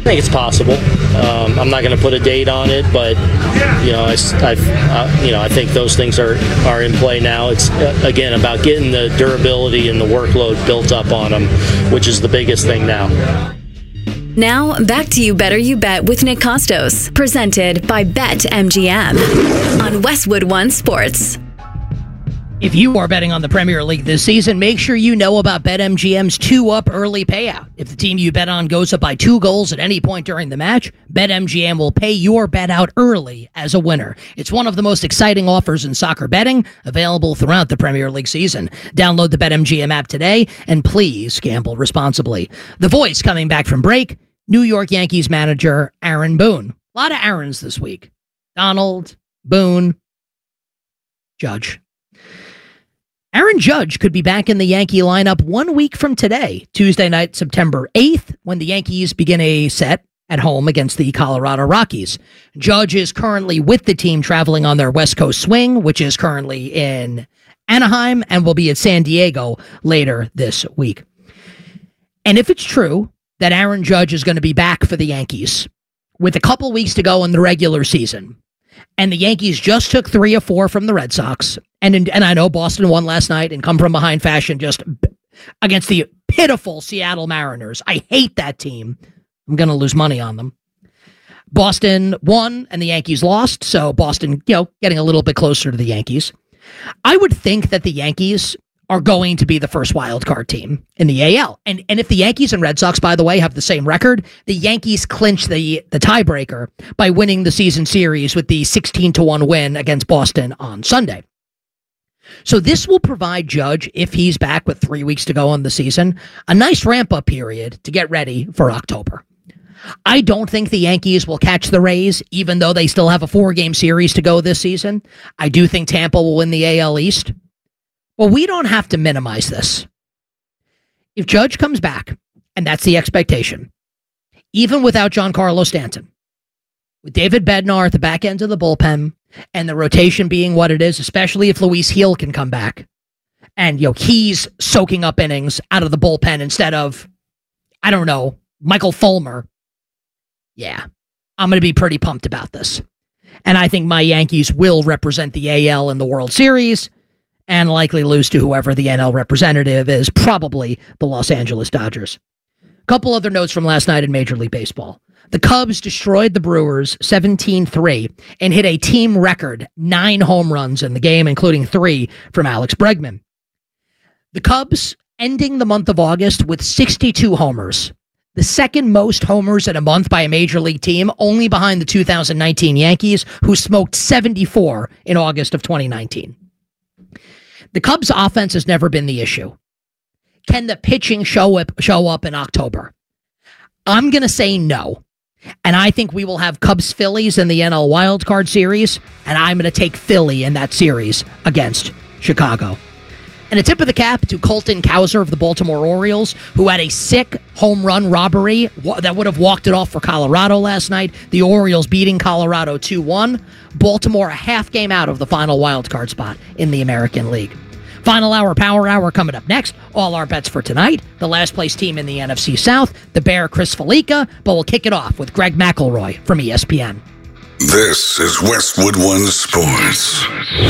I think it's possible. I'm not going to put a date on it, but I think those things are in play now. It's again about getting the durability and the workload built up on them, which is the biggest thing now. Now, back to You Better You Bet with Nick Costos, presented by BetMGM on Westwood One Sports. If you are betting on the Premier League this season, make sure you know about BetMGM's 2-up early payout. If the team you bet on goes up by 2 goals at any point during the match, BetMGM will pay your bet out early as a winner. It's one of the most exciting offers in soccer betting, available throughout the Premier League season. Download the BetMGM app today, and please gamble responsibly. The voice coming back from break, New York Yankees manager Aaron Boone. A lot of Aarons this week. Donald, Boone, Judge. Aaron Judge could be back in the Yankee lineup 1 week from today, Tuesday night, September 8th, when the Yankees begin a set at home against the Colorado Rockies. Judge is currently with the team traveling on their West Coast swing, which is currently in Anaheim and will be at San Diego later this week. And if it's true that Aaron Judge is going to be back for the Yankees with a couple weeks to go in the regular season, and the Yankees just took 3 of 4 from the Red Sox, and I know Boston won last night in come-from-behind fashion just against the pitiful Seattle Mariners. I hate that team. I'm going to lose money on them. Boston won, and the Yankees lost, so Boston, getting a little bit closer to the Yankees. I would think that the Yankees are going to be the first wild card team in the AL. And if the Yankees and Red Sox, by the way, have the same record, the Yankees clinch the tiebreaker by winning the season series with the 16-1 win against Boston on Sunday. So this will provide Judge, if he's back with 3 weeks to go on the season, a nice ramp-up period to get ready for October. I don't think the Yankees will catch the Rays, even though they still have a 4-game series to go this season. I do think Tampa will win the AL East. Well, we don't have to minimize this. If Judge comes back, and that's the expectation, even without Giancarlo Stanton, with David Bednar at the back end of the bullpen, and the rotation being what it is, especially if Luis Gil can come back, and he's soaking up innings out of the bullpen instead of, Michael Fulmer. Yeah, I'm going to be pretty pumped about this. And I think my Yankees will represent the AL in the World Series, and likely lose to whoever the NL representative is, probably the Los Angeles Dodgers. A couple other notes from last night in Major League Baseball. The Cubs destroyed the Brewers 17-3 and hit a team record 9 home runs in the game, including 3 from Alex Bregman. The Cubs ending the month of August with 62 homers, the second most homers in a month by a Major League team, only behind the 2019 Yankees, who smoked 74 in August of 2019. The Cubs' offense has never been the issue. Can the pitching show up in October? I'm going to say no. And I think we will have Cubs-Phillies in the NL Wildcard Series, and I'm going to take Philly in that series against Chicago. And a tip of the cap to Colton Cowser of the Baltimore Orioles, who had a sick home run robbery that would have walked it off for Colorado last night. The Orioles beating Colorado 2-1. Baltimore a half game out of the final wildcard spot in the American League. Final hour, Power Hour coming up next. All our bets for tonight. The last place team in the NFC South, the Bear Chris Felica, but we'll kick it off with Greg McElroy from ESPN. This is Westwood One Sports.